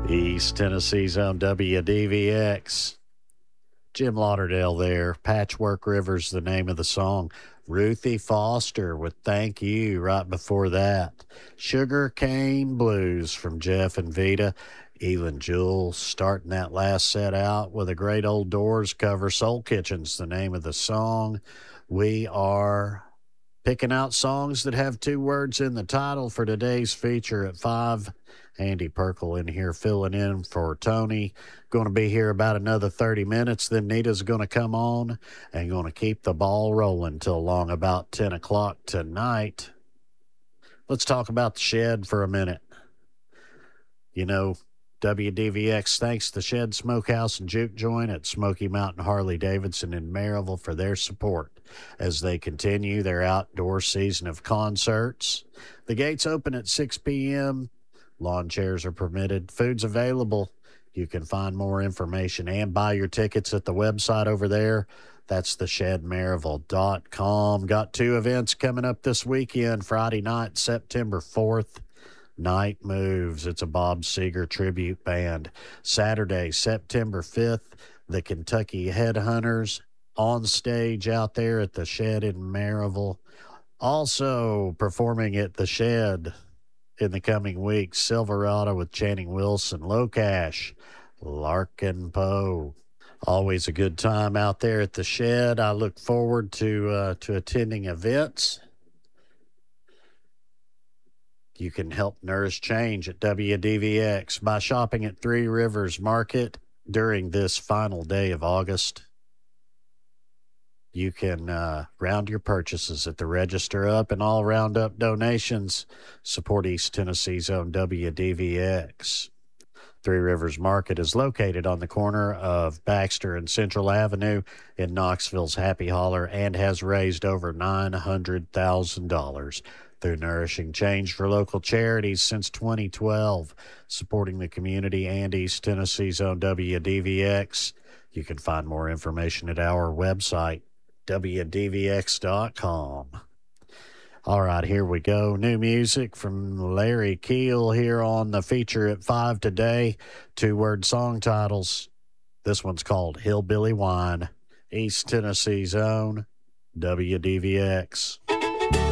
East Tennessee's own WDVX. Jim Lauderdale there. Patchwork River's the name of the song. Ruthie Foster with Thank You right before that. Sugar Cane Blues from Jeff and Vita. Elin Jules starting that last set out with a great old Doors cover. Soul Kitchen's the name of the song. We are picking out songs that have two words in the title for today's feature at 5. Andy Perkle in here filling in for Tony. Going to be here about another 30 minutes. Then Nita's going to come on and going to keep the ball rolling till long about 10 o'clock tonight. Let's talk about the Shed for a minute. You know, WDVX thanks the Shed Smokehouse and Juke Joint at Smoky Mountain Harley-Davidson in Maryville for their support as they continue their outdoor season of concerts. The gates open at 6 p.m., lawn chairs are permitted. Food's available. You can find more information and buy your tickets at the website over there. That's theshedmaryville.com. Got two events coming up this weekend. Friday night, September 4th, Night Moves. It's a Bob Seger tribute band. Saturday, September 5th, the Kentucky Headhunters on stage out there at the Shed in Maryville. Also performing at the Shed in the coming weeks, Silverado with Channing Wilson, Locash, Larkin Poe. Always a good time out there at the Shed. I look forward to attending events. You can help nourish change at WDVX by shopping at Three Rivers Market during this final day of August. You can round your purchases at the Register Up, and all round-up donations support East Tennessee's own WDVX. Three Rivers Market is located on the corner of Baxter and Central Avenue in Knoxville's Happy Holler and has raised over $900,000 through nourishing change for local charities since 2012, supporting the community and East Tennessee's own WDVX. You can find more information at our website, WDVX.com. All right, here we go. New music from Larry Keel here on the feature at 5 today. Two-word song titles. This one's called Hillbilly Wine. East Tennessee's own WDVX.